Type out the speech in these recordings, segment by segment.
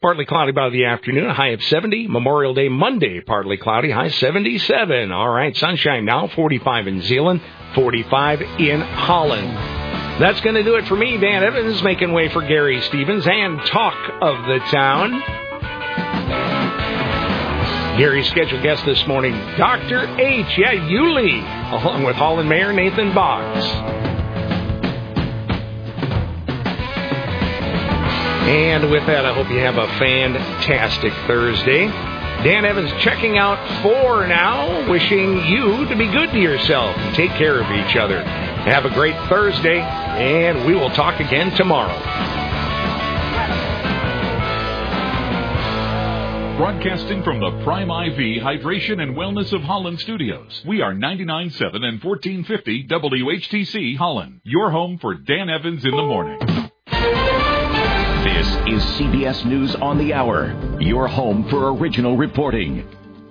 Partly cloudy by the afternoon, a high of 70. Memorial Day Monday, partly cloudy, high 77. All right, sunshine now, 45 in Zeeland, 45 in Holland. That's going to do it for me, Dan Evans, making way for Gary Stevens and Talk of the Town. Gary's scheduled guest this morning, Dr. H. Yuli, along with Holland Mayor Nathan Boggs. And with that, I hope you have a fantastic Thursday. Dan Evans checking out for now, wishing you to be good to yourself and take care of each other. Have a great Thursday, and we will talk again tomorrow. Broadcasting from the Prime IV Hydration and Wellness of Holland studios, we are 99.7 and 1450 WHTC Holland, your home for Dan Evans in the morning. This is CBS News on the Hour, your home for original reporting.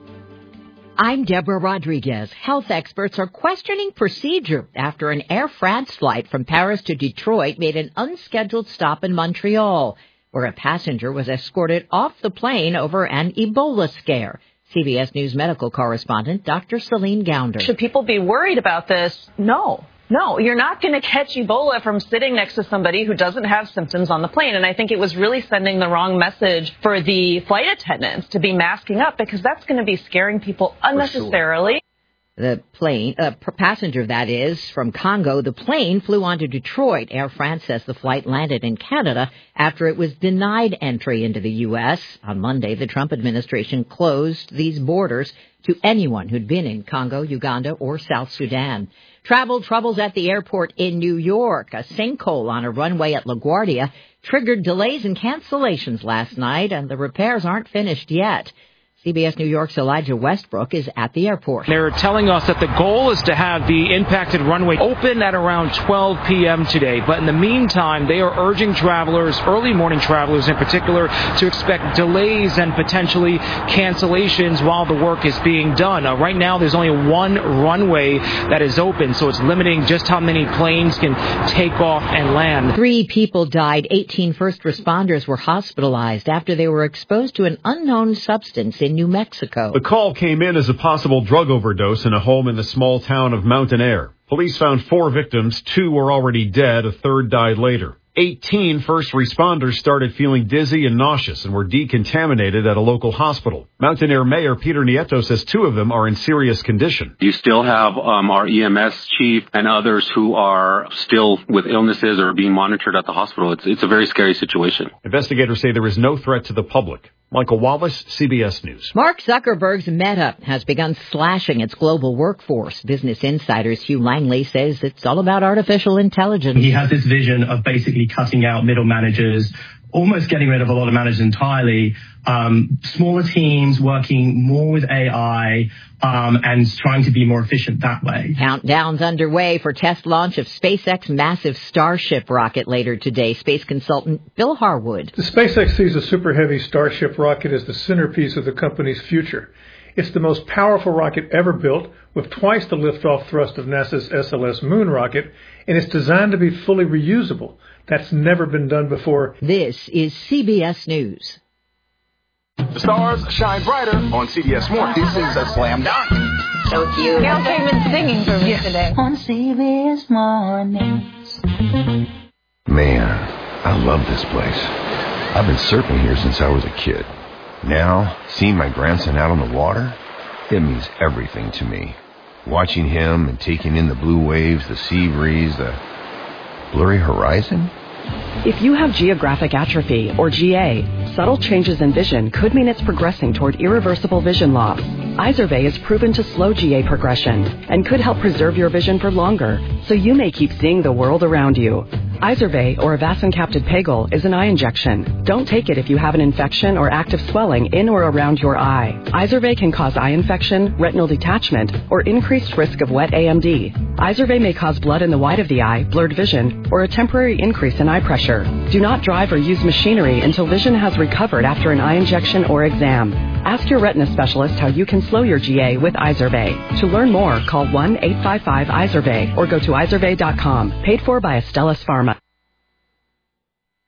I'm Deborah Rodriguez. Health experts are questioning procedure after an Air France flight from Paris to Detroit made an unscheduled stop in Montreal, where a passenger was escorted off the plane over an Ebola scare. CBS News medical correspondent Dr. Celine Gounder. Should people be worried about this? No, you're not going to catch Ebola from sitting next to somebody who doesn't have symptoms on the plane. And I think it was really sending the wrong message for the flight attendants to be masking up, because that's going to be scaring people unnecessarily. The plane, passenger that is, from Congo, the plane flew on to Detroit. Air France says the flight landed in Canada after it was denied entry into the U.S. On Monday, the Trump administration closed these borders to anyone who'd been in Congo, Uganda, or South Sudan. Travel troubles at the airport in New York. A sinkhole on a runway at LaGuardia triggered delays and cancellations last night, and the repairs aren't finished yet. CBS New York's Elijah Westbrook is at the airport. They're telling us that the goal is to have the impacted runway open at around 12 p.m. today. But in the meantime, they are urging travelers, early morning travelers in particular, to expect delays and potentially cancellations while the work is being done. Right now, there's only one runway that is open, so it's limiting just how many planes can take off and land. 3 people died. 18 first responders were hospitalized after they were exposed to an unknown substance in New Mexico. The call came in as a possible drug overdose in a home in the small town of Mountain Air. Police found 4 victims. 2 were already dead. A third died later. 18 first responders started feeling dizzy and nauseous and were decontaminated at a local hospital. Mountain Air Mayor Peter Nieto says 2 of them are in serious condition. You still have our EMS chief and others who are still with illnesses or being monitored at the hospital. It's a very scary situation. Investigators say there is no threat to the public. Michael Wallace, CBS News. Mark Zuckerberg's Meta has begun slashing its global workforce. Business Insider's Hugh Langley says it's all about artificial intelligence. He has this vision of basically cutting out middle managers, almost getting rid of a lot of managers entirely, smaller teams working more with AI, and trying to be more efficient that way. Countdown's underway for test launch of SpaceX massive Starship rocket later today. Space consultant Bill Harwood. The SpaceX sees the Super Heavy Starship rocket as the centerpiece of the company's future. It's the most powerful rocket ever built, with twice the liftoff thrust of NASA's SLS moon rocket, and it's designed to be fully reusable. That's never been done before. This is CBS News. The stars shine brighter on CBS Morning. This is a slam dunk. So cute. Gail came in singing for me today. On CBS Mornings. Man, I love this place. I've been surfing here since I was a kid. Now, seeing my grandson out on the water, it means everything to me. Watching him and taking in the blue waves, the sea breeze, the blurry horizon. If you have geographic atrophy, or GA, subtle changes in vision could mean it's progressing toward irreversible vision loss. Izervay is proven to slow GA progression and could help preserve your vision for longer, so you may keep seeing the world around you. Izervay, or avacincaptad pegol, is an eye injection. Don't take it if you have an infection or active swelling in or around your eye. Izervay can cause eye infection, retinal detachment, or increased risk of wet AMD. Izervay may cause blood in the white of the eye, blurred vision, or a temporary increase in eye pressure. Do not drive or use machinery until vision has recovered after an eye injection or exam. Ask your retina specialist how you can slow your GA with Izervay. To learn more, call 1-855-IZERVAY or go to izervay.com. Paid for by Astellas Pharma.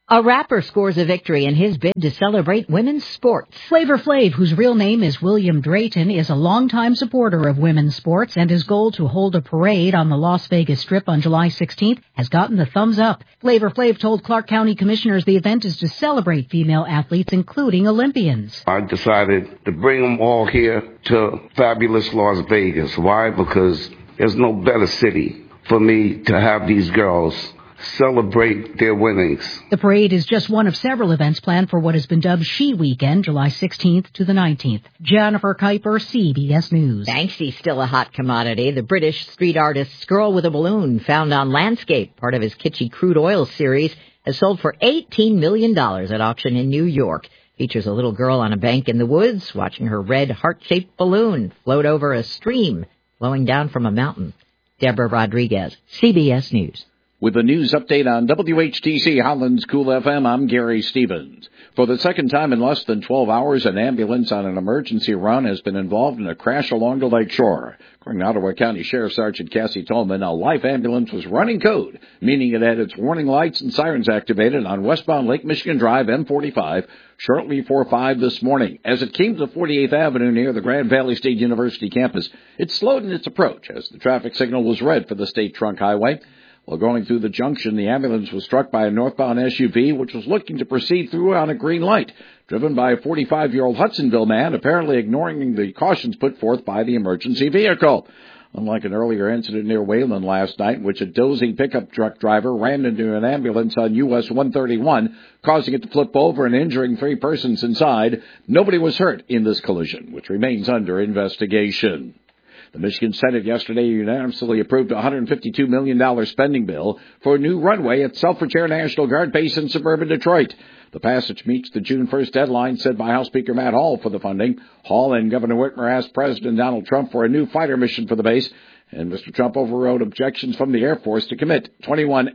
A rapper scores a victory in his bid to celebrate women's sports. Flavor Flav, whose real name is William Drayton, is a longtime supporter of women's sports, and his goal to hold a parade on the Las Vegas Strip on July 16th has gotten the thumbs up. Flavor Flav told Clark County commissioners the event is to celebrate female athletes, including Olympians. I decided to bring them all here to fabulous Las Vegas. Why? Because there's no better city for me to have these girls celebrate their winnings. The parade is just one of several events planned for what has been dubbed She Weekend, July 16th to the 19th. Jennifer Kuiper, CBS News. Banksy's still a hot commodity. The British street artist's Girl with a Balloon, found on Landscape, part of his kitschy crude oil series, has sold for $18 million at auction in New York. Features a little girl on a bank in the woods, watching her red heart-shaped balloon float over a stream flowing down from a mountain. Deborah Rodriguez, CBS News. With a news update on WHTC Holland's Cool FM, I'm Gary Stevens. For the second time in less than 12 hours, an ambulance on an emergency run has been involved in a crash along the lake shore. According to Ottawa County Sheriff Sergeant Cassie Tolman, a life ambulance was running code, meaning it had its warning lights and sirens activated on westbound Lake Michigan Drive, M45, shortly before 5 this morning. As it came to 48th Avenue near the Grand Valley State University campus, it slowed in its approach as the traffic signal was red for the State Trunk Highway. While going through the junction, the ambulance was struck by a northbound SUV, which was looking to proceed through on a green light, driven by a 45-year-old Hudsonville man, apparently ignoring the cautions put forth by the emergency vehicle. Unlike an earlier incident near Wayland last night, in which a dozing pickup truck driver ran into an ambulance on US 131, causing it to flip over and injuring 3 persons inside, nobody was hurt in this collision, which remains under investigation. The Michigan Senate yesterday unanimously approved a $152 million spending bill for a new runway at Selfridge Air National Guard Base in suburban Detroit. The passage meets the June 1st deadline set by House Speaker Matt Hall for the funding. Hall and Governor Whitmer asked President Donald Trump for a new fighter mission for the base, and Mr. Trump overrode objections from the Air Force to commit 21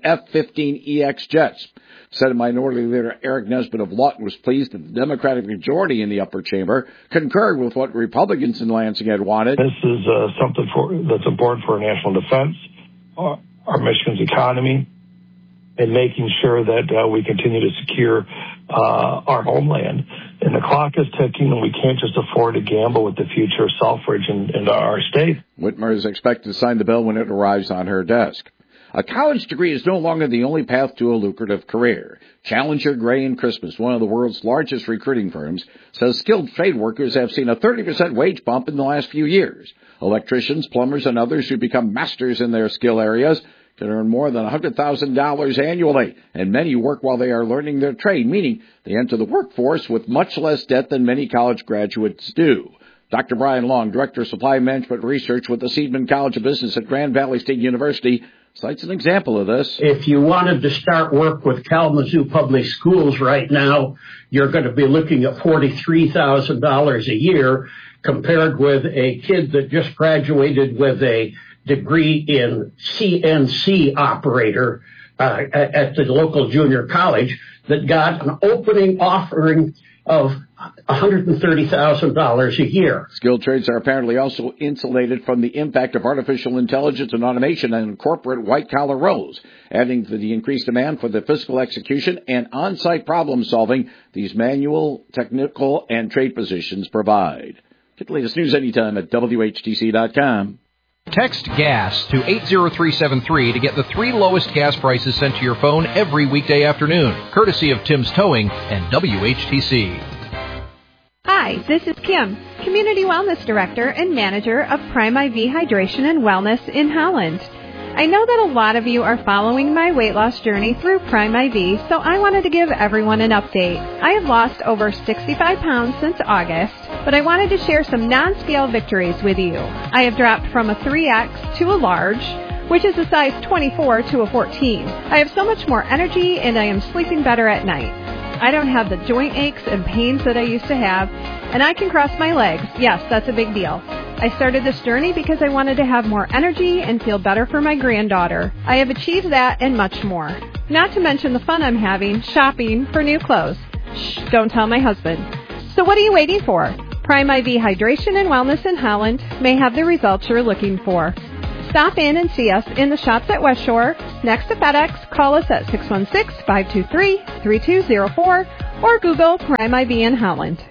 F-15EX jets. Senate Minority Leader Eric Nesbitt of Lawton was pleased that the Democratic majority in the upper chamber concurred with what Republicans in Lansing had wanted. This is something that's important for our national defense, our Michigan's economy, and making sure that we continue to secure our homeland. And the clock is ticking, and we can't just afford to gamble with the future of Selfridge and our state. Whitmer is expected to sign the bill when it arrives on her desk. A college degree is no longer the only path to a lucrative career. Challenger, Gray & Christmas, one of the world's largest recruiting firms, says skilled trade workers have seen a 30% wage bump in the last few years. Electricians, plumbers, and others who become masters in their skill areas can earn more than $100,000 annually, and many work while they are learning their trade, meaning they enter the workforce with much less debt than many college graduates do. Dr. Brian Long, Director of Supply Management Research with the Seidman College of Business at Grand Valley State University, cites an example of this. If you wanted to start work with Kalamazoo Public Schools right now, you're going to be looking at $43,000 a year compared with a kid that just graduated with a degree in CNC operator at the local junior college that got an opening offering of $130,000 a year. Skilled trades are apparently also insulated from the impact of artificial intelligence and automation and corporate white-collar roles, adding to the increased demand for the physical execution and on-site problem-solving these manual, technical, and trade positions provide. Get the latest news anytime at WHTC.com. Text GAS to 80373 to get the 3 lowest gas prices sent to your phone every weekday afternoon, courtesy of Tim's Towing and WHTC. Hi, this is Kim, Community Wellness Director and Manager of Prime IV Hydration and Wellness in Holland. I know that a lot of you are following my weight loss journey through Prime IV, so I wanted to give everyone an update. I have lost over 65 pounds since August, but I wanted to share some non-scale victories with you. I have dropped from a 3X to a large, which is a size 24 to a 14. I have so much more energy and I am sleeping better at night. I don't have the joint aches and pains that I used to have, and I can cross my legs. Yes, that's a big deal. I started this journey because I wanted to have more energy and feel better for my granddaughter. I have achieved that and much more. Not to mention the fun I'm having shopping for new clothes. Shh, don't tell my husband. So what are you waiting for? Prime IV Hydration and Wellness in Holland may have the results you're looking for. Stop in and see us in the shops at West Shore, next to FedEx. Call us at 616-523-3204 or Google Prime IV in Holland.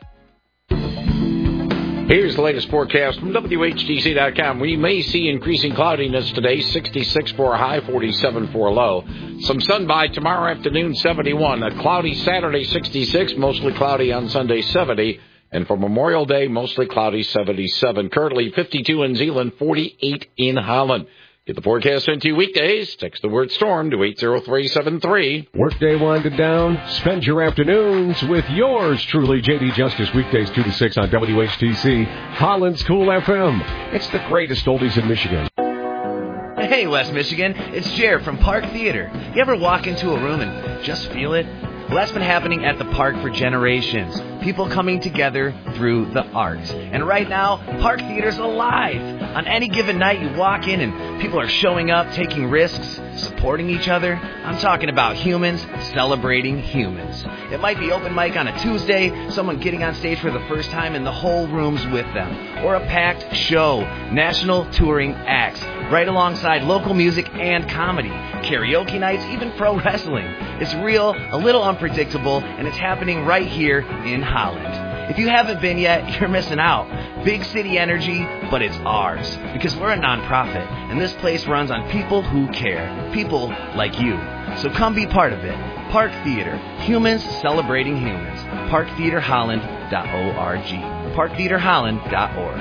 Here's the latest forecast from WHTC.com. We may see increasing cloudiness today, 66 for a high, 47 for a low. Some sun by tomorrow afternoon, 71. A cloudy Saturday, 66. Mostly cloudy on Sunday, 70. And for Memorial Day, mostly cloudy, 77. Currently 52 in Zeeland, 48 in Holland. Get the forecast sent to you weekdays. Text the word storm to 80373. Workday winded down. Spend your afternoons with yours truly, J.D. Justice, weekdays 2 to 6 on WHTC, Holland's Cool FM. It's the greatest oldies in Michigan. Hey, West Michigan. It's Jer from Park Theater. You ever walk into a room and just feel it? Well, that's been happening at the park for generations. People coming together through the arts. And right now, Park Theater's alive. On any given night, you walk in and people are showing up, taking risks, supporting each other. I'm talking about humans celebrating humans. It might be open mic on a Tuesday, someone getting on stage for the first time and the whole room's with them. Or a packed show, national touring acts, right alongside local music and comedy. Karaoke nights, even pro wrestling. It's real, a little unpredictable, and it's happening right here in Holland. If you haven't been yet, you're missing out. Big city energy, but it's ours. Because we're a nonprofit, and this place runs on people who care. People like you. So come be part of it. Park Theater. Humans celebrating humans. ParkTheaterHolland.org. ParkTheaterHolland.org.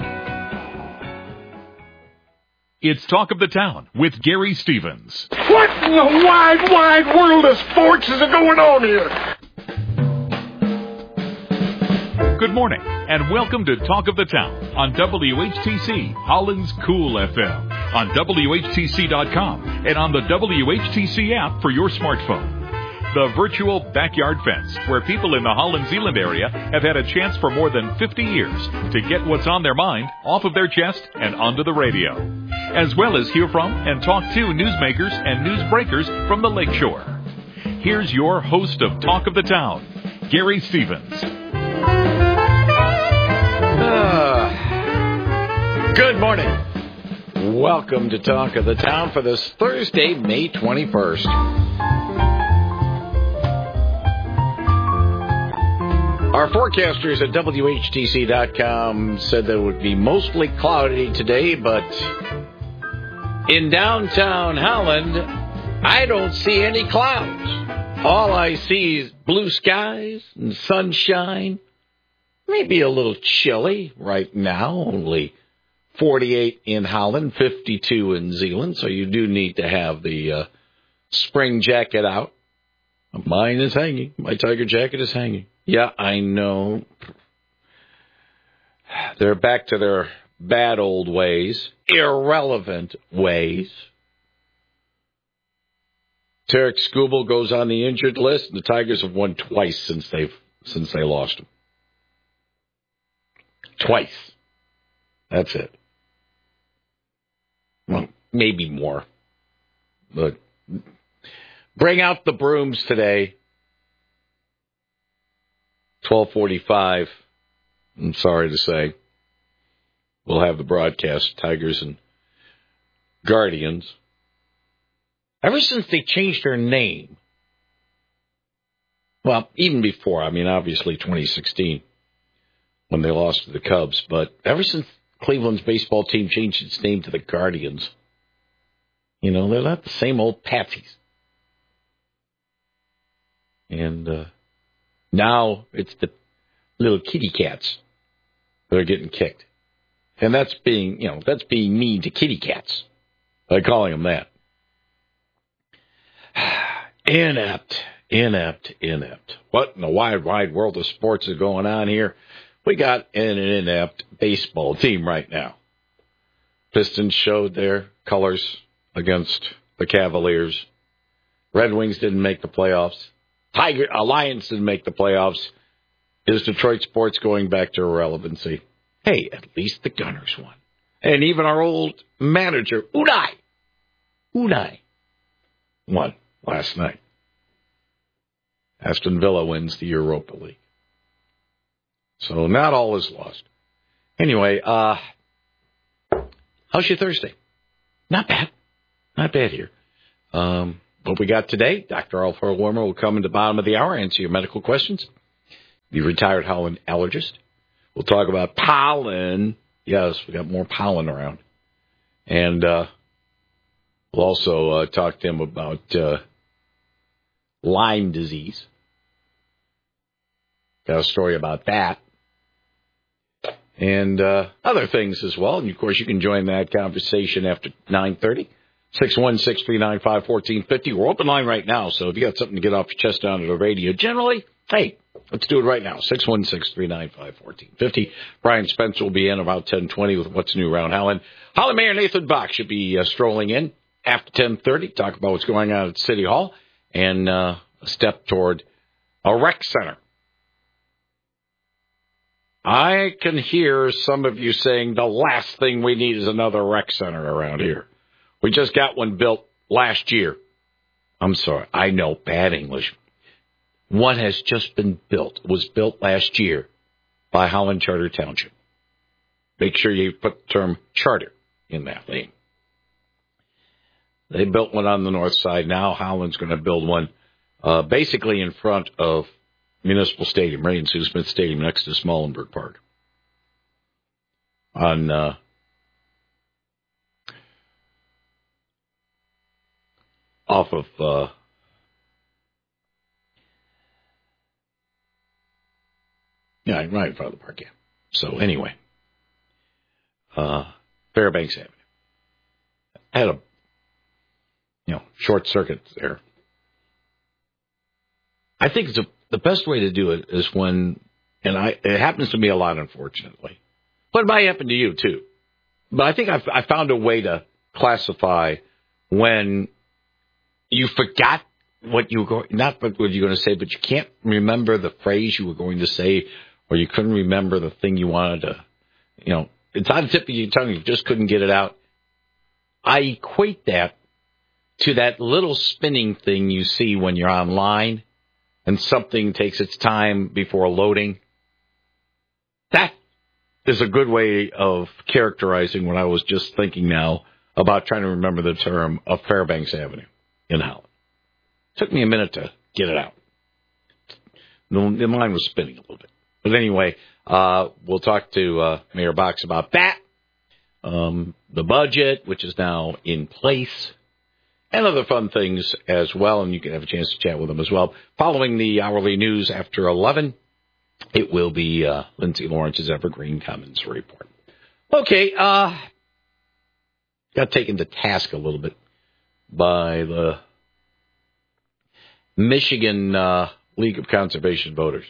It's Talk of the Town with Gary Stevens. What in the wide, wide world of sports is going on here? Good morning, and welcome to Talk of the Town on WHTC, Holland's Cool FM, on WHTC.com, and on the WHTC app for your smartphone. The virtual backyard fence, where people in the Holland-Zeeland area have had a chance for more than 50 years to get what's on their mind off of their chest and onto the radio, as well as hear from and talk to newsmakers and newsbreakers from the lakeshore. Here's your host of Talk of the Town, Gary Stevens. Good morning. Welcome to Talk of the Town for this Thursday, May 21st. Our forecasters at WHTC.com said that it would be mostly cloudy today, but in downtown Holland, I don't see any clouds. All I see is blue skies and sunshine. Maybe a little chilly right now, only 48 in Holland, 52 in Zeeland, so you do need to have the spring jacket out. Mine is hanging. My tiger jacket is hanging. Yeah, I know. They're back to their bad old ways, irrelevant ways. Tarek Skubal goes on the injured list, and the Tigers have won twice since they lost him. Twice. That's it. Well, maybe more. But bring out the brooms today. 12:45. I'm sorry to say. We'll have the broadcast, Tigers and Guardians. Ever since they changed their name, well, even before, I mean, obviously 2016, when they lost to the Cubs, but ever since Cleveland's baseball team changed its name to the Guardians, you know, they're not the same old patsies. And now it's the little kitty cats that are getting kicked. And that's being mean to kitty cats by calling them that. Inept. What in the wide, wide world of sports is going on here? We got an inept baseball team right now. Pistons showed their colors against the Cavaliers. Red Wings didn't make the playoffs. Lions didn't make the playoffs. Is Detroit sports going back to irrelevancy? Hey, at least the Gunners won. And even our old manager, Unai, won last night. Aston Villa wins the Europa League. So not all is lost. Anyway, how's your Thursday? Not bad. Not bad here. What we got today, Dr. Alfred Warmer will come in the bottom of the hour, answer your medical questions. The retired Holland allergist. We'll talk about pollen. Yes, we got more pollen around. And we'll also talk to him about Lyme disease. Got a story about that. And other things as well. And, of course, you can join that conversation after 9:30. 616-395-1450. We're open line right now, so if you got something to get off your chest down to the radio, generally, hey, let's do it right now. 616-395-1450. Brian Spencer will be in about 10:20 with What's New Around Holland. Holland Mayor Nathan Bach should be strolling in after 10:30, talk about what's going on at City Hall, and a step toward a rec center. I can hear some of you saying the last thing we need is another rec center around here. We just got one built last year. I'm sorry, I know, bad English. One has just been built, was built last year by Holland Charter Township. Make sure you put the term charter in that name. They built one on the north side. Now Holland's going to build one basically in front of Municipal Stadium, Ray and Sue Smith Stadium, next to Smallenberg Park. On off of right in front of the park, yeah. So anyway, Fairbanks Avenue. I had a short circuit there. I think the best way to do it is when, it happens to me a lot, unfortunately, but it might happen to you too. But I think I found a way to classify when you forgot what you were going, not what you were going to say, but you can't remember the phrase you were going to say, or you couldn't remember the thing you wanted to, it's on the tip of your tongue, you just couldn't get it out. I equate that to that little spinning thing you see when you're online and something takes its time before loading. That is a good way of characterizing what I was just thinking now about trying to remember the term of Fairbanks Avenue in Holland. Took me a minute to get it out. The line was spinning a little bit. But anyway, we'll talk to Mayor Box about that, the budget, which is now in place, and other fun things as well, and you can have a chance to chat with them as well. Following the hourly news after 11, it will be Lindsay Lawrence's Evergreen Commons report. Okay, got taken to task a little bit by the Michigan League of Conservation Voters.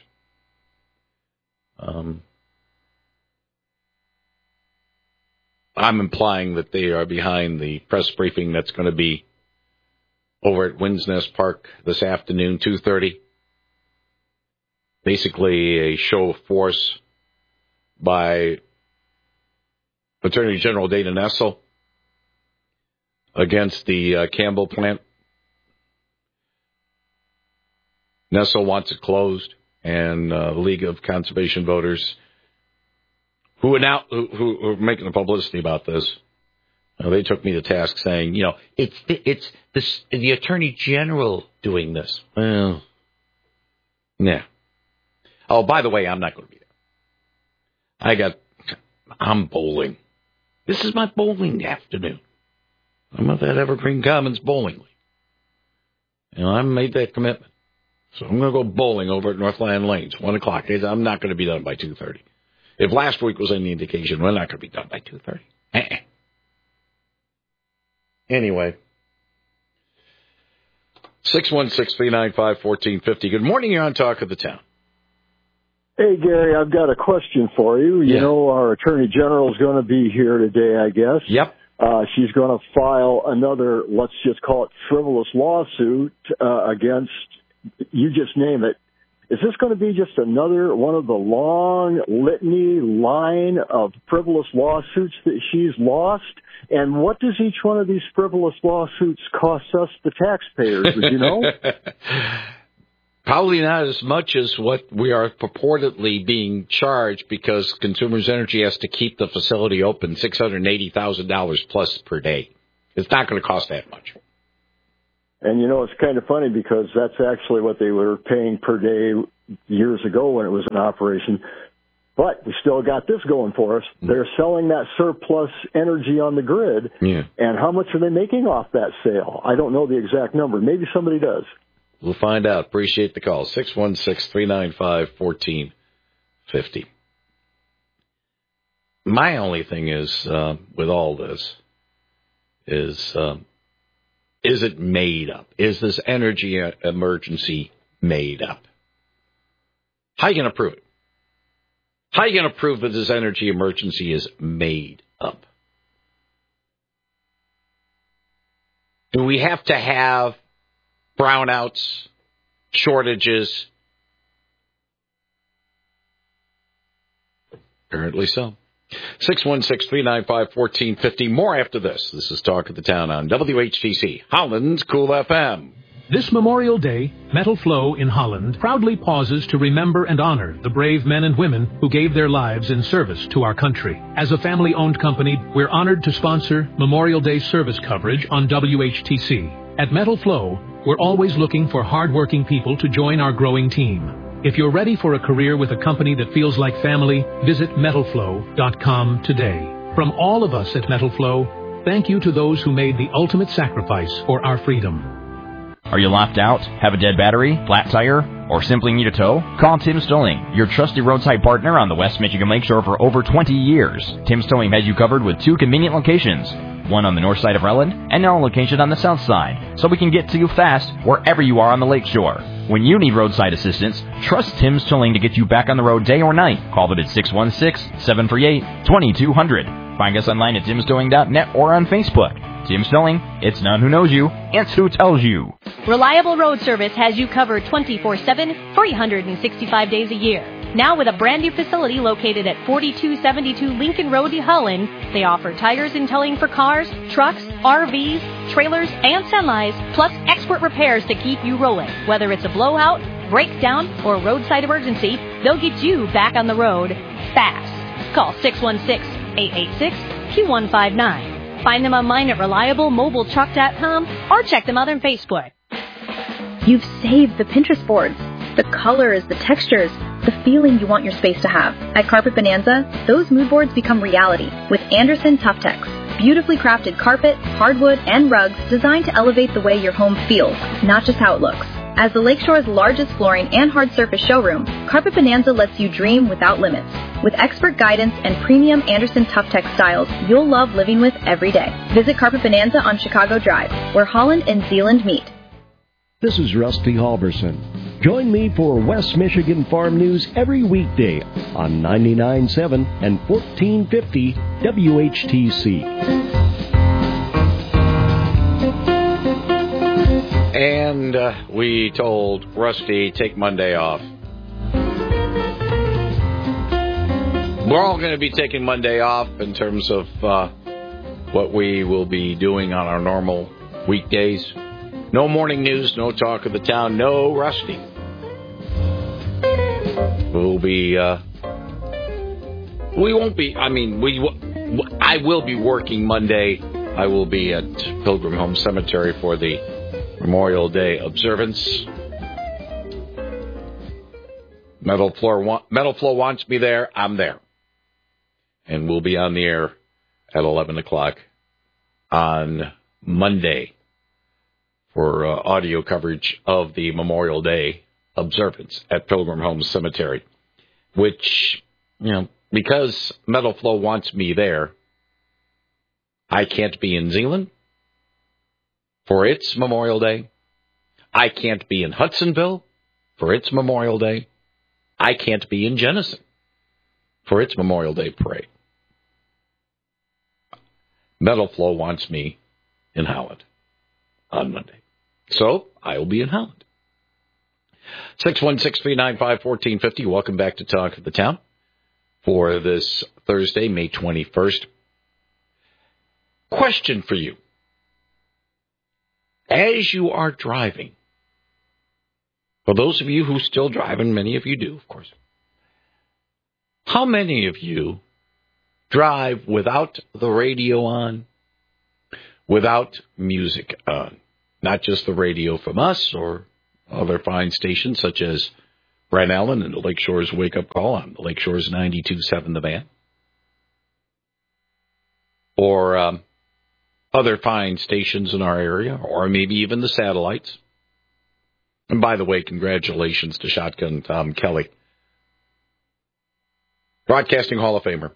I'm implying that they are behind the press briefing that's going to be over at Winds Nest Park this afternoon, 2:30. Basically a show of force by Attorney General Dana Nessel against the Campbell plant. Nessel wants it closed, and the League of Conservation Voters, who are making the publicity about this, they took me to task saying, it's the Attorney General doing this. Well, nah. Oh, by the way, I'm not going to be there. I'm bowling. This is my bowling afternoon. I'm at that Evergreen Commons bowling league. I made that commitment. So I'm going to go bowling over at Northland Lanes, 1 o'clock. I'm not going to be done by 2:30. If last week was any indication, we're not going to be done by 2:30. Anyway, 616-395-1450. Good morning. You're on Talk of the Town. Hey, Gary, I've got a question for you. Yeah. You know, our Attorney General is going to be here today, I guess. Yep. She's going to file another, let's just call it frivolous lawsuit against, you just name it. Is this going to be just another one of the long litany line of frivolous lawsuits that she's lost? And what does each one of these frivolous lawsuits cost us, the taxpayers? Would you know? Probably not as much as what we are purportedly being charged, because Consumers Energy has to keep the facility open $680,000 plus per day. It's not going to cost that much. And, it's kind of funny because that's actually what they were paying per day years ago when it was in operation. But we still got this going for us. They're selling that surplus energy on the grid. Yeah. And how much are they making off that sale? I don't know the exact number. Maybe somebody does. We'll find out. Appreciate the call. 616-395-1450. My only thing is, with all this, is it made up? Is this energy emergency made up? How are you going to prove it? How are you going to prove that this energy emergency is made up? Do we have to have brownouts, shortages? Apparently so. 616-395-1450. More after this. This is Talk of the Town on WHTC, Holland's Cool FM. This Memorial Day, Metal Flow in Holland proudly pauses to remember and honor the brave men and women who gave their lives in service to our country. As a family-owned company, we're honored to sponsor Memorial Day service coverage on WHTC. At Metal Flow, we're always looking for hard-working people to join our growing team. If you're ready for a career with a company that feels like family, visit metalflow.com today. From all of us at Metal Flow, thank you to those who made the ultimate sacrifice for our freedom. Are you locked out, have a dead battery, flat tire, or simply need a tow? Call Tim's Towing, your trusty roadside partner on the West Michigan Lakeshore for over 20 years. Tim's Towing has you covered with 2 convenient locations, one on the north side of Relland and another location on the south side, so we can get to you fast wherever you are on the lakeshore. When you need roadside assistance, trust Tim's Towing to get you back on the road day or night. Call them at 616-738-2200. Find us online at timstowing.net or on Facebook. Tim's Towing, it's not who knows you, it's who tells you. Reliable Road Service has you covered 24/7, 365 days a year. Now with a brand new facility located at 4272 Lincoln Road, Holland, they offer tires and towing for cars, trucks, RVs, trailers, and semis, plus expert repairs to keep you rolling. Whether it's a blowout, breakdown, or roadside emergency, they'll get you back on the road fast. Call 616-886-2159. Find them online at reliablemobiletruck.com or check them out on Facebook. You've saved the Pinterest boards, the colors, the textures, the feeling you want your space to have. At Carpet Bonanza, those mood boards become reality with Anderson Tuftex. Beautifully crafted carpet, hardwood, and rugs designed to elevate the way your home feels, not just how it looks. As the Lakeshore's largest flooring and hard surface showroom, Carpet Bonanza lets you dream without limits. With expert guidance and premium Anderson Tuftex styles you'll love living with every day. Visit Carpet Bonanza on Chicago Drive, where Holland and Zeeland meet. This is Rusty Halverson. Join me for West Michigan Farm News every weekday on 99.7 and 1450 WHTC. And we told Rusty, take Monday off. We're all going to be taking Monday off in terms of what we will be doing on our normal weekdays. No morning news, no talk of the town, no Rusty. We'll be, we won't be, I will be working Monday. I will be at Pilgrim Home Cemetery for the Memorial Day observance. Metal Flow wants me there. I'm there. And we'll be on the air at 11 o'clock on Monday for audio coverage of the Memorial Day observance at Pilgrim Home Cemetery, which, because Metal Flow wants me there, I can't be in Zeeland for its Memorial Day. I can't be in Hudsonville for its Memorial Day. I can't be in Jenison for its Memorial Day parade. Metal Flow wants me in Howland on Monday. So I will be in Howland. 616-395-1450. Welcome back to Talk of the Town for this Thursday, May 21st. Question for you. As you are driving, for those of you who still drive, and many of you do, of course, how many of you drive without the radio on, without music on. Not just the radio from us or other fine stations such as Brent Allen and the Lakeshore's Wake Up Call on the Lakeshore's 92.7 The Van. Or other fine stations in our area, or maybe even the satellites. And by the way, congratulations to Shotgun Tom Kelly, Broadcasting Hall of Famer.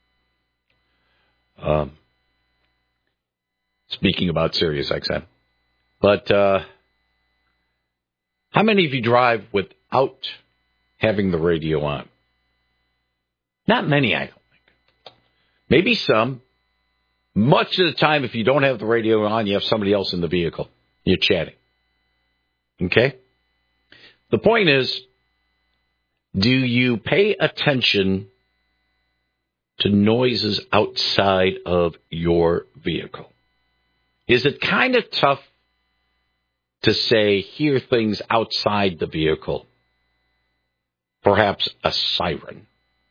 Speaking about Sirius XM. But how many of you drive without having the radio on? Not many, I don't think. Maybe some. Much of the time, if you don't have the radio on, you have somebody else in the vehicle. You're chatting. Okay? The point is, do you pay attention to noises outside of your vehicle? Is it kind of tough to say, hear things outside the vehicle? Perhaps a siren.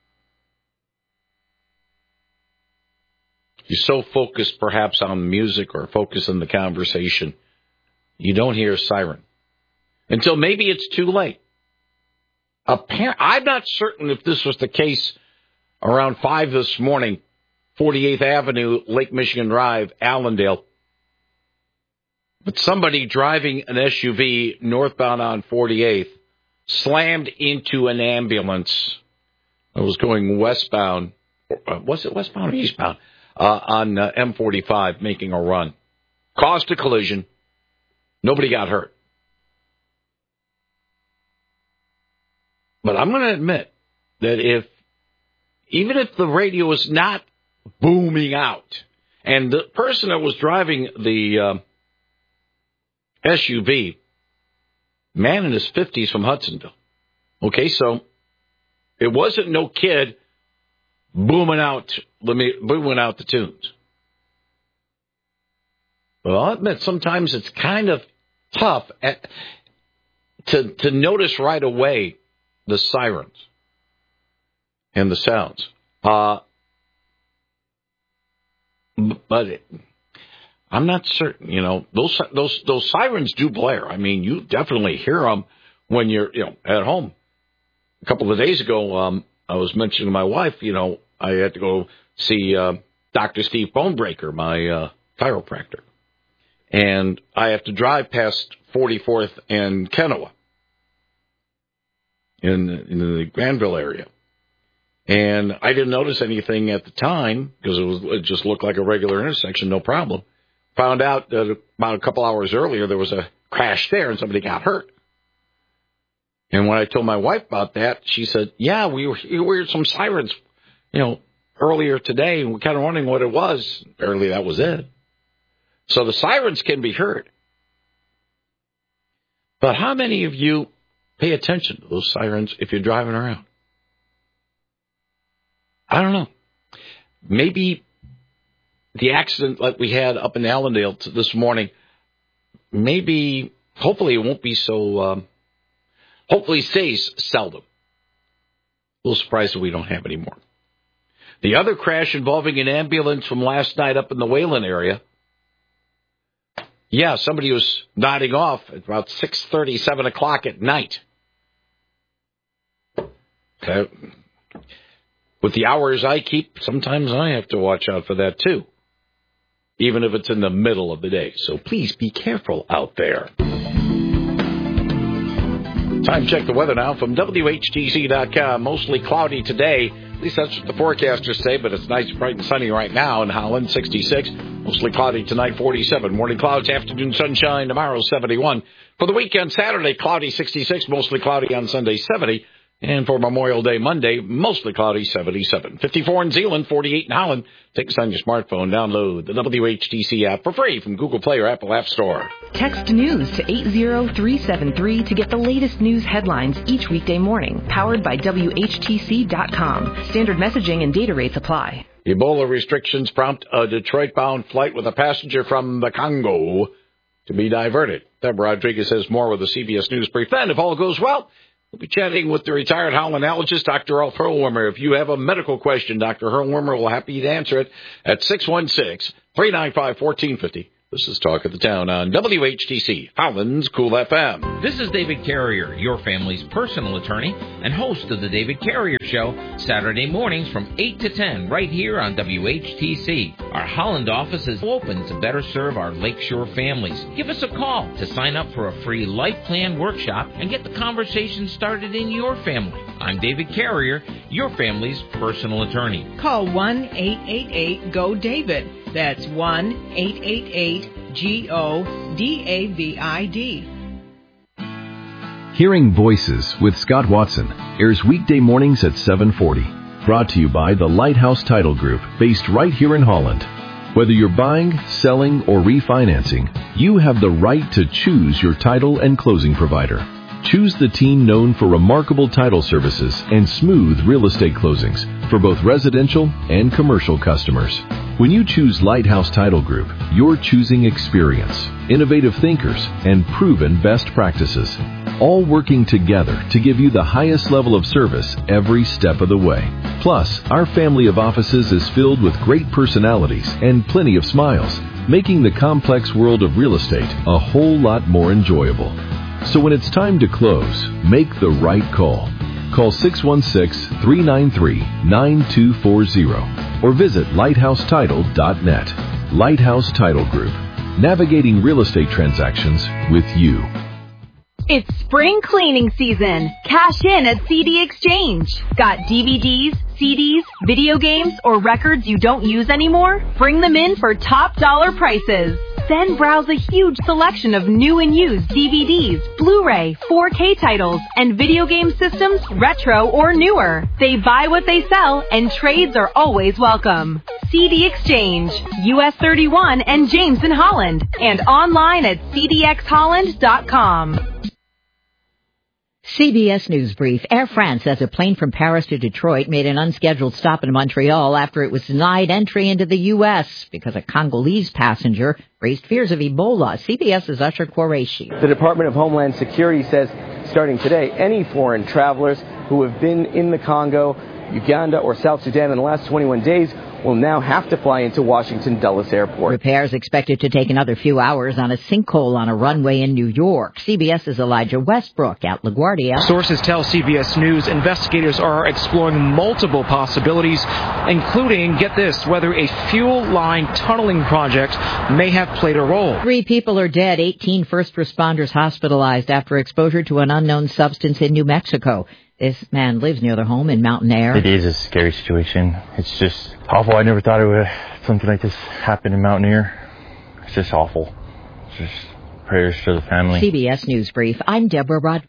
You're so focused perhaps on music or focused on the conversation, you don't hear a siren. Until maybe it's too late. I'm not certain if this was the case around 5 this morning, 48th Avenue, Lake Michigan Drive, Allendale. But somebody driving an SUV northbound on 48th slammed into an ambulance that was going westbound. Was it westbound or eastbound? On M45, making a run. Caused a collision. Nobody got hurt. But I'm going to admit that even if the radio is not booming out, and the person that was driving the SUV, man in his 50s from Hudsonville. Okay, so it wasn't no kid booming out the tunes. Well, I'll admit sometimes it's kind of tough to notice right away the sirens and the sounds. But I'm not certain. You know, those sirens do blare. I mean, you definitely hear them when you're at home. A couple of days ago, I was mentioning to my wife, I had to go see Dr. Steve Bonebreaker, my chiropractor. And I have to drive past 44th and Kennewa in the Granville area. And I didn't notice anything at the time because it just looked like a regular intersection, no problem. Found out that about a couple hours earlier there was a crash there and somebody got hurt. And when I told my wife about that, she said, yeah, we heard some sirens, earlier today, and we're kind of wondering what it was. Apparently that was it. So the sirens can be heard. But how many of you pay attention to those sirens if you're driving around? I don't know. Maybe the accident like we had up in Allendale this morning, hopefully it won't be so, hopefully stays seldom. A little surprised that we don't have any more. The other crash involving an ambulance from last night up in the Wayland area. Yeah, somebody was nodding off at about 6:30, 7 o'clock at night. Okay. With the hours I keep, sometimes I have to watch out for that too, even if it's in the middle of the day. So please be careful out there. Time check the weather now from WHTC.com. Mostly cloudy today. At least that's what the forecasters say, but it's nice, bright, and sunny right now in Holland, 66. Mostly cloudy tonight, 47. Morning clouds, afternoon sunshine, tomorrow, 71. For the weekend, Saturday, cloudy, 66. Mostly cloudy on Sunday, 70. And for Memorial Day, Monday, mostly cloudy, 77. 54 in Zeeland, 48 in Holland. Take us on your smartphone. Download the WHTC app for free from Google Play or Apple App Store. Text news to 80373 to get the latest news headlines each weekday morning. Powered by WHTC.com. Standard messaging and data rates apply. Ebola restrictions prompt a Detroit-bound flight with a passenger from the Congo to be diverted. Deborah Rodriguez has more with the CBS News Brief. Then, if all goes well, We'll be chatting with the retired Holland allergist, Dr. Ralph Hurlwarmer. If you have a medical question, Dr. Hurlwarmer will be happy to answer it at 616-395-1450. This is Talk of the Town on WHTC, Holland's Cool FM. This is David Carrier, your family's personal attorney and host of the David Carrier Show, Saturday mornings from 8 to 10 right here on WHTC. Our Holland office is open to better serve our Lakeshore families. Give us a call to sign up for a free life plan workshop and get the conversation started in your family. I'm David Carrier, your family's personal attorney. Call 1-888-GO-DAVID. That's 1-888-GO-DAVID. Hearing Voices with Scott Watson airs weekday mornings at 7:40. Brought to you by the Lighthouse Title Group, based right here in Holland. Whether you're buying, selling, or refinancing, you have the right to choose your title and closing provider. Choose the team known for remarkable title services and smooth real estate closings for both residential and commercial customers. When you choose Lighthouse Title Group, you're choosing experience, innovative thinkers, and proven best practices, all working together to give you the highest level of service every step of the way. Plus, our family of offices is filled with great personalities and plenty of smiles, making the complex world of real estate a whole lot more enjoyable. So when it's time to close, make the right call. Call 616-393-9240 or visit lighthousetitle.net. Lighthouse Title Group, navigating real estate transactions with you. It's spring cleaning season. Cash in at CD Exchange. Got DVDs, CDs, video games, or records you don't use anymore? Bring them in for top dollar prices. Then browse a huge selection of new and used DVDs, Blu-ray, 4K titles, and video game systems, retro or newer. They buy what they sell, and trades are always welcome. CD Exchange, US 31 and James in Holland, and online at cdxholland.com. CBS News Brief. Air France says a plane from Paris to Detroit made an unscheduled stop in Montreal after it was denied entry into the U.S. because a Congolese passenger raised fears of Ebola. CBS's Usher Qureshi. The Department of Homeland Security says starting today, any foreign travelers who have been in the Congo, Uganda, or South Sudan in the last 21 days will now have to fly into Washington Dulles Airport. Repairs expected to take another few hours on a sinkhole on a runway in New York. CBS's Elijah Westbrook at LaGuardia. Sources tell CBS News investigators are exploring multiple possibilities, including, get this, whether a fuel line tunneling project may have played a role. 3 people are dead, 18 first responders hospitalized after exposure to an unknown substance in New Mexico. This man lives near their home in Mountain Air. It is a scary situation. It's just awful. I never thought something like this happened in Mountain Air. It's just awful. It's just prayers for the family. CBS News Brief. I'm Deborah Rod.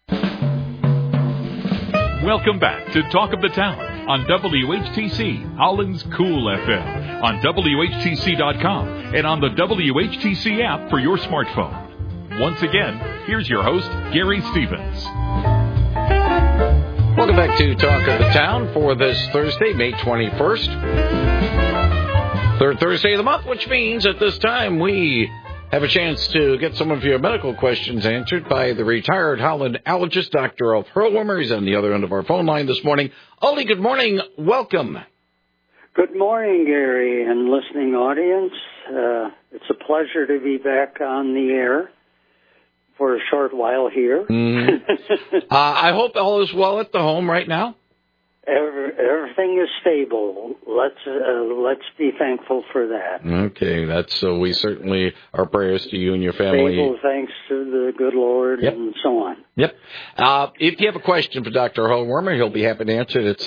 Welcome back to Talk of the Town on WHTC, Holland's Cool FM, on WHTC.com, and on the WHTC app for your smartphone. Once again, here's your host, Gary Stevens. Welcome back to Talk of the Town for this Thursday, May 21st. Third Thursday of the month, which means at this time we have a chance to get some of your medical questions answered by the retired Holland allergist, Dr. Ralph Hurlwarmer. He's on the other end of our phone line this morning. Ollie, good morning. Welcome. Good morning, Gary, and listening audience. It's a pleasure to be back on the air for a short while here. I hope all is well at the home right now. Everything is stable. Let's be thankful for that. Okay, that's we certainly our prayers to you and your family. Stable, thanks to the good Lord, and so on. Yep. If you have a question for Dr. Hurlwarmer, he'll be happy to answer it at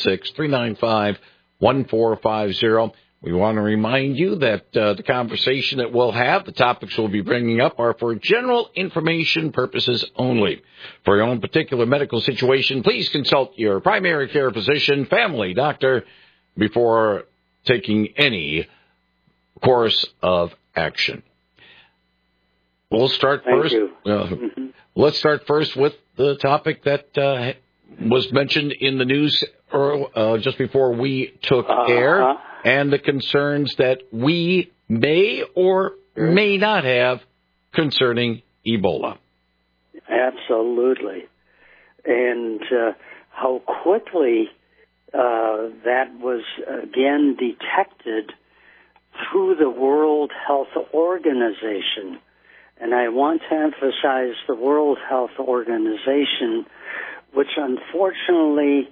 616-395-1450. We want to remind you that the conversation that we'll have, the topics we'll be bringing up, are for general information purposes only. For your own particular medical situation, please consult your primary care physician, family doctor, before taking any course of action. We'll start first. Let's start first with the topic that was mentioned in the news just before we took air. And the concerns that we may or may not have concerning Ebola. Absolutely. and how quickly that was again detected through the World Health Organization. And I want to emphasize the World Health Organization, which unfortunately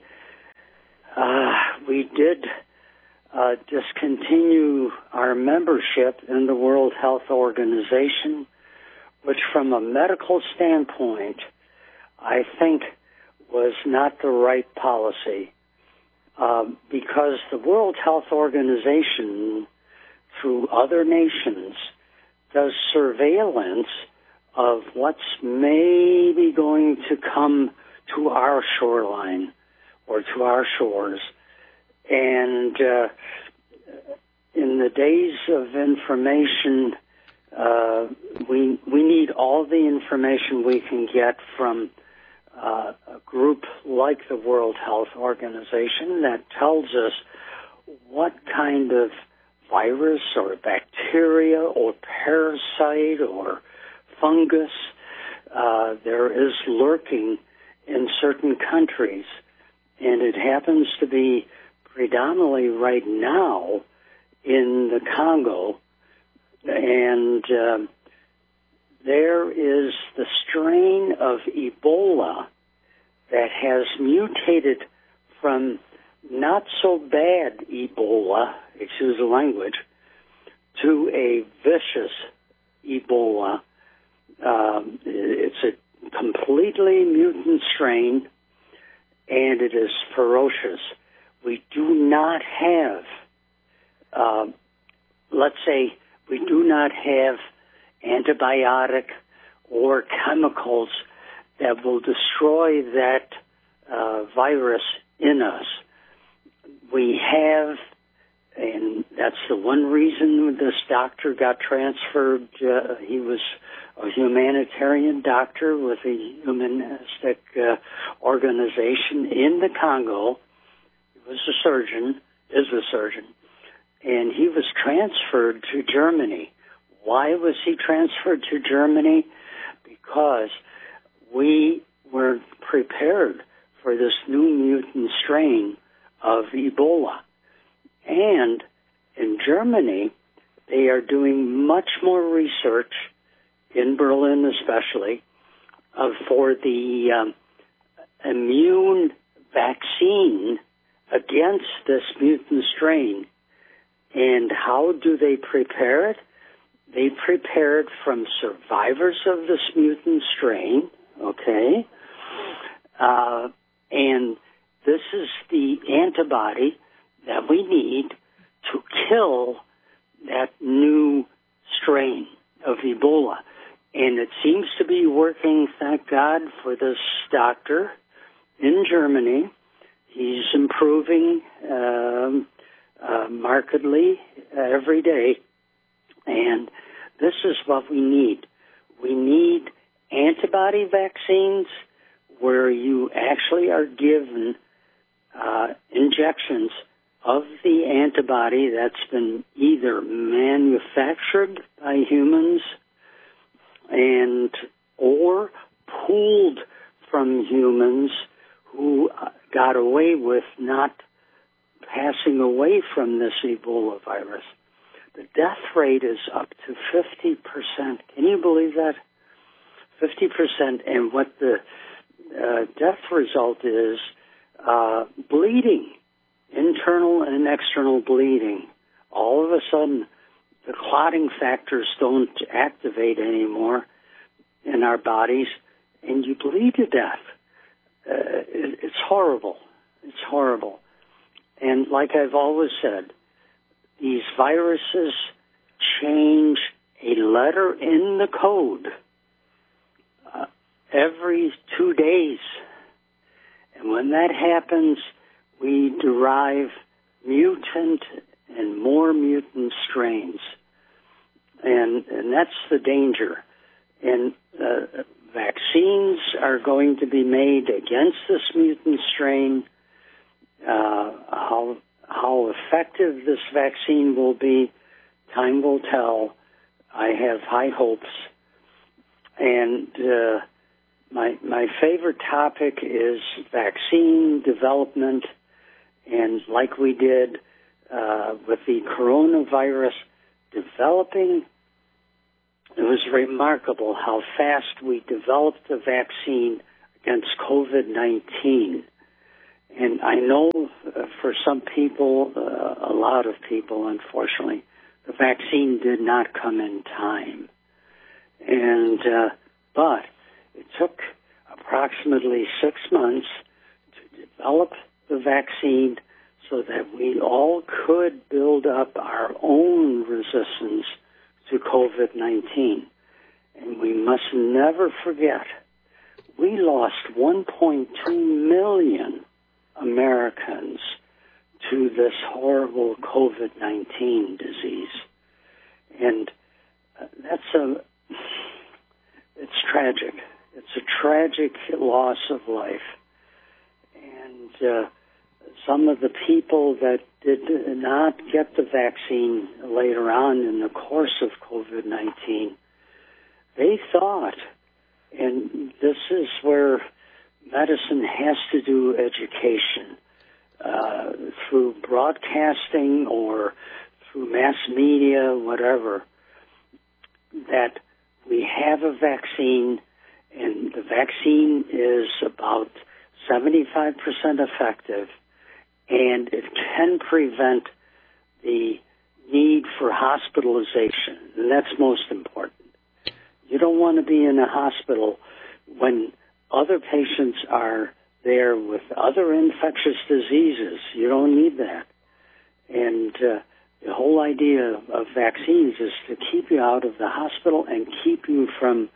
we did discontinue our membership in the World Health Organization, which from a medical standpoint, I think was not the right policy, because the World Health Organization, through other nations, does surveillance of what's maybe going to come to our shoreline or to our shores. And in the days of information, we need all the information we can get from a group like the World Health Organization that tells us what kind of virus or bacteria or parasite or fungus there is lurking in certain countries. And it happens to be predominantly right now in the Congo. And there is the strain of Ebola that has mutated from not so bad Ebola, excuse the language, to a vicious Ebola. It's a completely mutant strain, and it is ferocious. We do not have, let's say, we do not have antibiotic or chemicals that will destroy that virus in us. We have, and that's the one reason this doctor got transferred. He was a humanitarian doctor with a humanistic organization in the Congo. He was a surgeon, is a surgeon, and he was transferred to Germany. Why was he transferred to Germany? Because we weren't prepared for this new mutant strain of Ebola. And in Germany, they are doing much more research, in Berlin especially, for the immune vaccine against this mutant strain. And how do they prepare it? They prepare it from survivors of this mutant strain, okay? And this is the antibody that we need to kill that new strain of Ebola. And it seems to be working, thank God, for this doctor in Germany. He's improving markedly every day. And this is what we need. We need antibody vaccines where you actually are given injections of the antibody that's been either manufactured by humans and or pooled from humans who got away with not passing away from this Ebola virus. The death rate is up to 50%. Can you believe that? 50%. And what the death result is, bleeding, internal and external bleeding. All of a sudden, the clotting factors don't activate anymore in our bodies, and you bleed to death. It's horrible. It's horrible. And like I've always said, these viruses change a letter in the code every 2 days. And when that happens, we derive mutant and more mutant strains. And that's the danger. And vaccines are going to be made against this mutant strain. How effective this vaccine will be, time will tell. I have high hopes. And My favorite topic is vaccine development, and like we did with the coronavirus developing, it was remarkable how fast we developed the vaccine against COVID-19. And I know for some people, a lot of people, unfortunately, the vaccine did not come in time. And but it took approximately 6 months to develop the vaccine so that we all could build up our own resistance to COVID-19. And we must never forget, we lost 1.2 million Americans to this horrible COVID-19 disease. And it's tragic. It's a tragic loss of life. And some of the people that did not get the vaccine later on in the course of COVID-19, they thought, and this is where medicine has to do education, through broadcasting or through mass media, whatever, that we have a vaccine, and the vaccine is about 75% effective, and it can prevent the need for hospitalization, and that's most important. You don't want to be in a hospital when other patients are there with other infectious diseases. You don't need that. And the whole idea of vaccines is to keep you out of the hospital and keep you from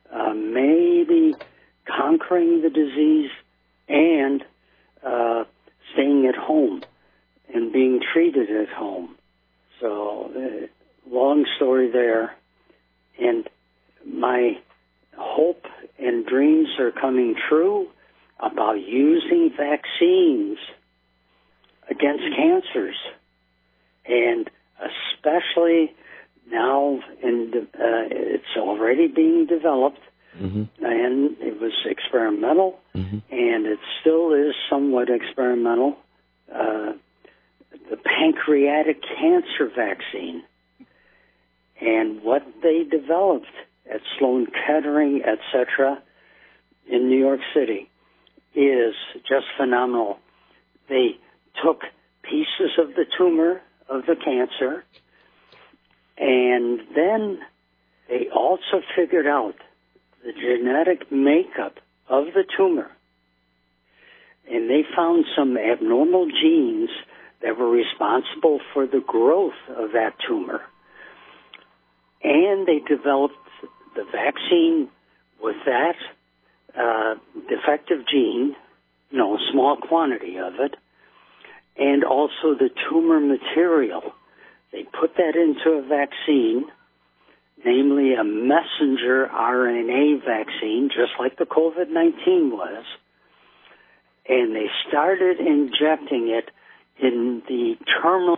maybe conquering the disease and staying at home and being treated at home. So, long story there. And my hope and dreams are coming true about using vaccines against cancers. And especially now, it's already being developed, and it was experimental, and it still is somewhat experimental, the pancreatic cancer vaccine. And what they developed at Sloan Kettering, etc., in New York City is just phenomenal. They took pieces of the tumor of the cancer, and then they also figured out the genetic makeup of the tumor. And they found some abnormal genes that were responsible for the growth of that tumor. And they developed the vaccine with that defective gene, a small quantity of it, and also the tumor material. They put that into a vaccine, namely a messenger RNA vaccine, just like the COVID-19 was, and they started injecting it in the terminal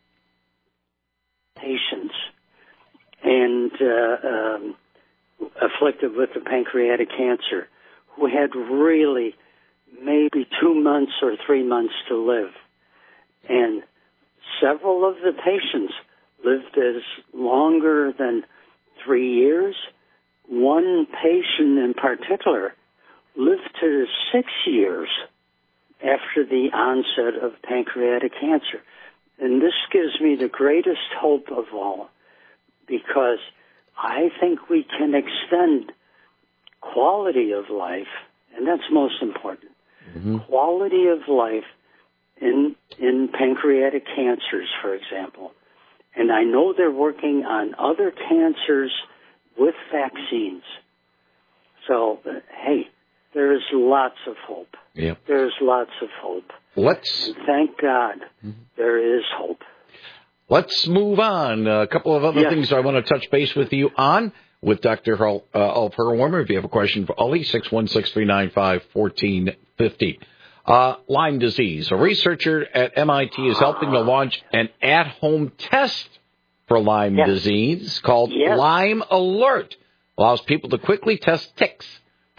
patients and afflicted with the pancreatic cancer, who had really maybe 2 months or 3 months to live. And several of the patients lived as longer than 3 years. One patient in particular lived to 6 years after the onset of pancreatic cancer. And this gives me the greatest hope of all, because I think we can extend quality of life, and that's most important. Quality of life in pancreatic cancers, for example. And I know they're working on other cancers with vaccines. So, hey, there's lots of hope. Yep. There's lots of hope. And thank God there is hope. Let's move on. A couple of other things I want to touch base with you on with Dr. Ulf Herwarmer. If you have a question for Ully, 616-395-1450. Lyme disease. A researcher at MIT is helping to launch an at-home test for Lyme disease called Lyme Alert. Allows people to quickly test ticks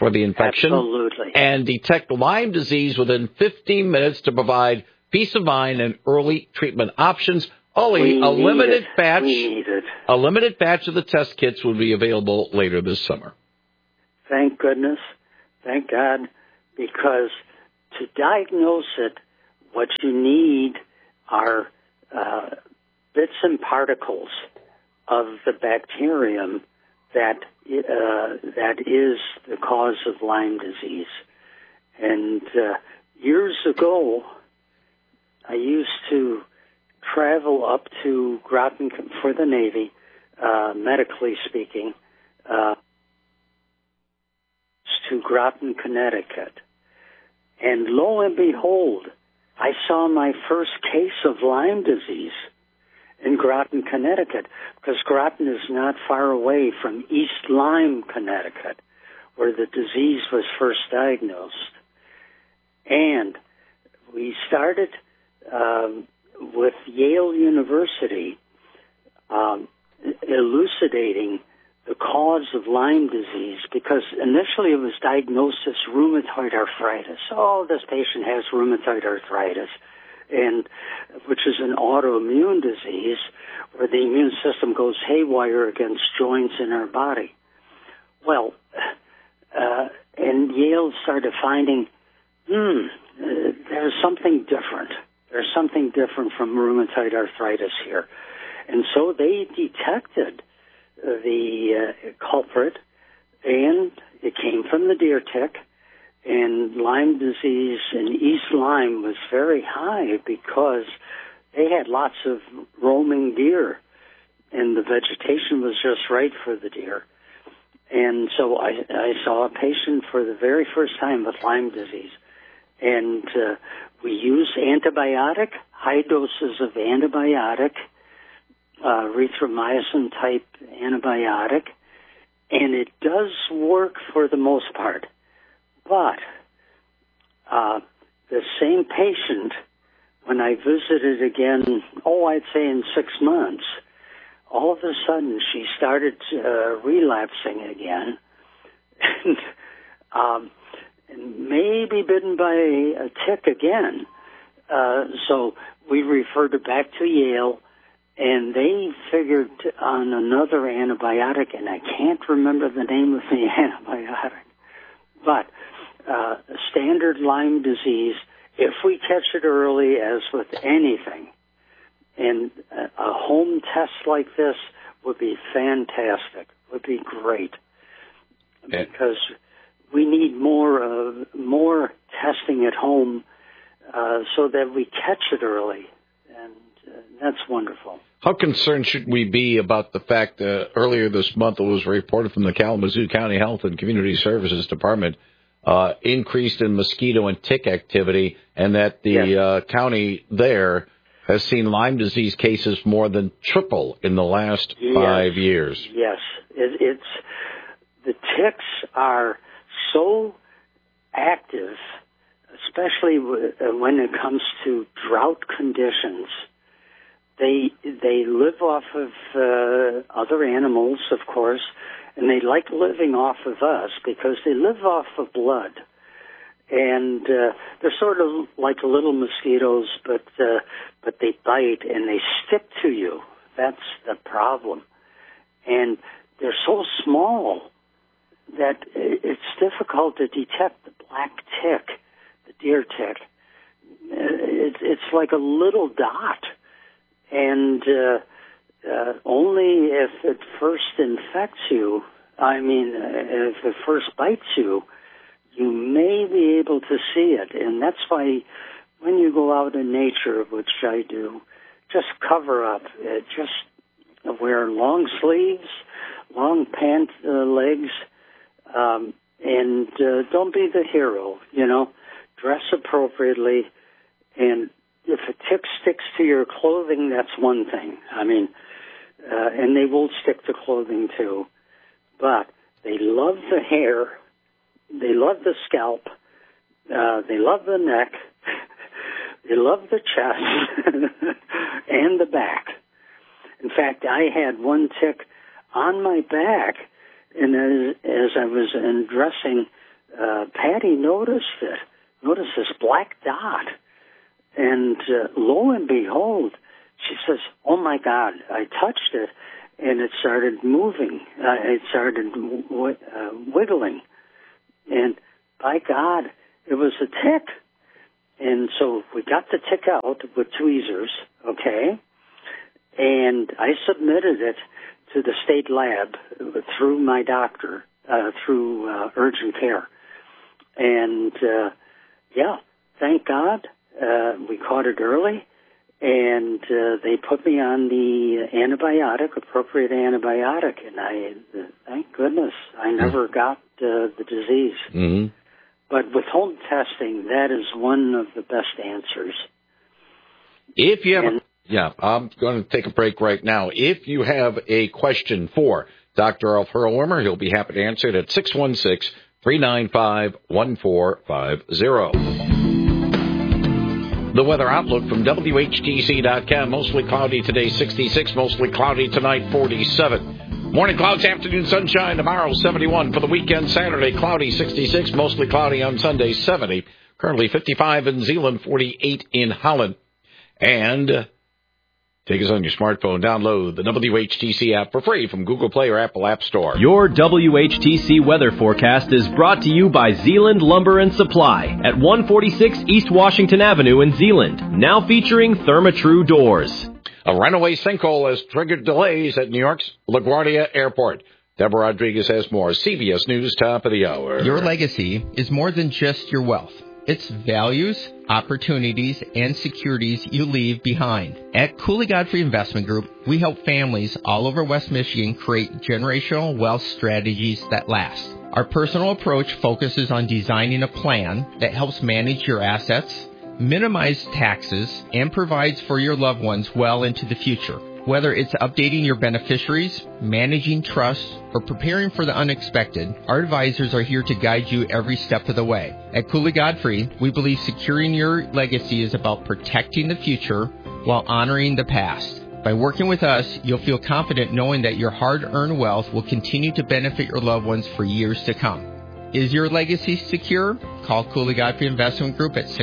for the infection. Absolutely. And detect Lyme disease within 15 minutes to provide peace of mind and early treatment options. Only a limited batch of the test kits will be available later this summer. Thank goodness. Thank God. Because to diagnose it, what you need are bits and particles of the bacterium that is the cause of Lyme disease. And years ago, I used to travel up to Groton for the Navy, medically speaking, to Groton, Connecticut. And lo and behold, I saw my first case of Lyme disease in Groton, Connecticut, because Groton is not far away from East Lyme, Connecticut, where the disease was first diagnosed. And we started with Yale University elucidating the cause of Lyme disease, because initially it was diagnosed as rheumatoid arthritis. Oh, this patient has rheumatoid arthritis, and which is an autoimmune disease where the immune system goes haywire against joints in our body. Well, and Yale started finding, there's something different. There's something different from rheumatoid arthritis here. And so they detected the culprit, and it came from the deer tick, and Lyme disease in East Lyme was very high because they had lots of roaming deer, and the vegetation was just right for the deer. And so I saw a patient for the very first time with Lyme disease, and we use high doses of antibiotic, erythromycin-type antibiotic, and it does work for the most part. But the same patient, when I visited again, I'd say in 6 months, all of a sudden she started relapsing again, and maybe bitten by a tick again. So we referred her back to Yale, and they figured on another antibiotic, and I can't remember the name of the antibiotic. But standard Lyme disease, if we catch it early, as with anything, and a home test like this would be fantastic, would be great, because we need more testing at home so that we catch it early, and that's wonderful. How concerned should we be about the fact that earlier this month it was reported from the Kalamazoo County Health and Community Services Department increased in mosquito and tick activity, and that the county there has seen Lyme disease cases more than triple in the last 5 years? Yes. It's the ticks are so active, especially when it comes to drought conditions. They live off of other animals, of course, and they like living off of us because they live off of blood. And they're sort of like little mosquitoes, but they bite and they stick to you. That's the problem. And they're so small that it's difficult to detect the black tick, the deer tick. It's like a little dot. And only if it first infects you, if it first bites you, you may be able to see it. And that's why when you go out in nature, which I do, just cover up. Just wear long sleeves, long pant legs, and don't be the hero, Dress appropriately. And if a tick sticks to your clothing, that's one thing. And they will stick to clothing too. But they love the hair, they love the scalp, they love the neck, they love the chest, and the back. In fact, I had one tick on my back, and as I was undressing Patty noticed this black dot. And lo and behold, she says, "Oh, my God, I touched it, and it started moving. It started wiggling. And by God, it was a tick." And so we got the tick out with tweezers, okay? And I submitted it to the state lab through my doctor, through urgent care. And, thank God we caught it early. And they put me on the appropriate antibiotic. And thank goodness, I never got the disease. Mm-hmm. But with home testing, that is one of the best answers. If you have, I'm going to take a break right now. If you have a question for Dr. Alf Hurlwimmer, he'll be happy to answer it at 616-395-1450. The weather outlook from WHTC.com. Mostly cloudy today, 66. Mostly cloudy tonight, 47. Morning clouds, afternoon sunshine. Tomorrow, 71. For the weekend, Saturday, cloudy, 66. Mostly cloudy on Sunday, 70. Currently 55 in Zeeland, 48 in Holland. And take us on your smartphone. Download the WHTC app for free from Google Play or Apple App Store. Your WHTC weather forecast is brought to you by Zeeland Lumber and Supply at 146 East Washington Avenue in Zeeland. Now featuring Therma-Tru doors. A runaway sinkhole has triggered delays at New York's LaGuardia Airport. Deborah Rodriguez has more. CBS News, top of the hour. Your legacy is more than just your wealth. It's values, opportunities, and securities you leave behind. At Cooley Godfrey Investment Group, we help families all over West Michigan create generational wealth strategies that last. Our personal approach focuses on designing a plan that helps manage your assets, minimize taxes, and provides for your loved ones well into the future. Whether it's updating your beneficiaries, managing trusts, or preparing for the unexpected, our advisors are here to guide you every step of the way. At Cooley Godfrey, we believe securing your legacy is about protecting the future while honoring the past. By working with us, you'll feel confident knowing that your hard-earned wealth will continue to benefit your loved ones for years to come. Is your legacy secure? Call Cooley Godfrey Investment Group at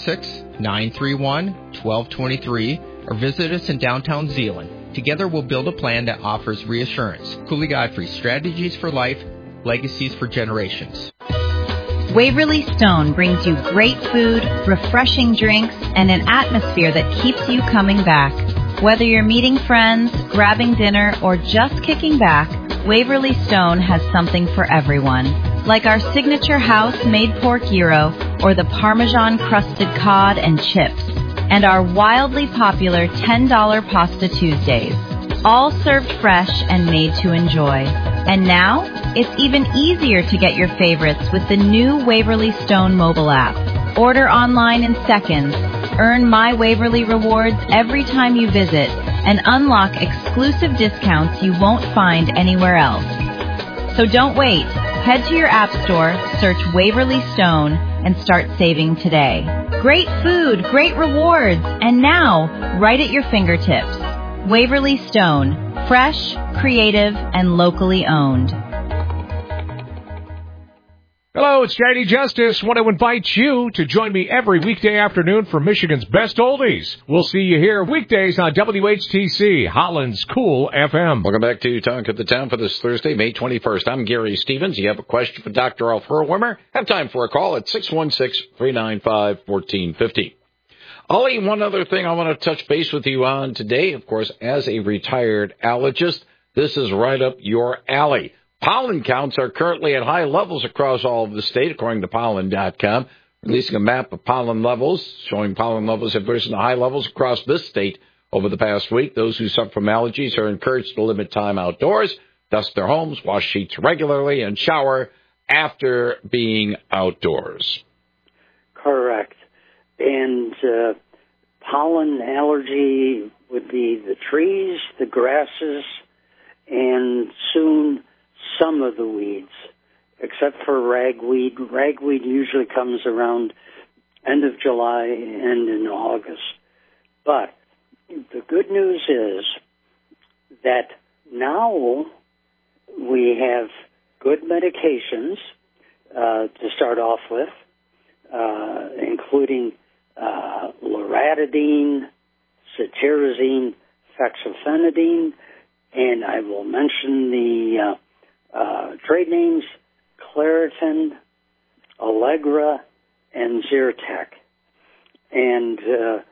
616-931-1223 or visit us in downtown Zeeland. Together we'll build a plan that offers reassurance. Cooley Godfrey, strategies for life, legacies for generations. Waverly Stone brings you great food, refreshing drinks, and an atmosphere that keeps you coming back. Whether you're meeting friends, grabbing dinner, or just kicking back, Waverly Stone has something for everyone. Like our signature house-made pork gyro or the Parmesan-crusted cod and chips, and our wildly popular $10 Pasta Tuesdays, all served fresh and made to enjoy. And now, it's even easier to get your favorites with the new Waverly Stone mobile app. Order online in seconds, earn My Waverly rewards every time you visit, and unlock exclusive discounts you won't find anywhere else. So don't wait. Head to your app store, search Waverly Stone, and start saving today. Great food, great rewards, and now, right at your fingertips. Waverly Stone, fresh, creative, and locally owned. Hello, it's JD Justice. Want to invite you to join me every weekday afternoon for Michigan's Best Oldies. We'll see you here weekdays on WHTC, Holland's Cool FM. Welcome back to Talk of the Town for this Thursday, May 21st. I'm Gary Stevens. You have a question for Dr. Alf Hurlwimmer? Have time for a call at 616-395-1450. Ollie, one other thing I want to touch base with you on today, of course, as a retired allergist, this is right up your alley. Pollen counts are currently at high levels across all of the state, according to pollen.com, releasing a map of pollen levels, showing pollen levels have risen to high levels across this state over the past week. Those who suffer from allergies are encouraged to limit time outdoors, dust their homes, wash sheets regularly, and shower after being outdoors. Correct. And pollen allergy would be the trees, the grasses, and soon some of the weeds, except for ragweed. Ragweed usually comes around end of July and in August. But the good news is that now we have good medications to start off with, including loratadine, cetirizine, fexofenadine, and I will mention the trade names Claritin, Allegra, and Zyrtec. And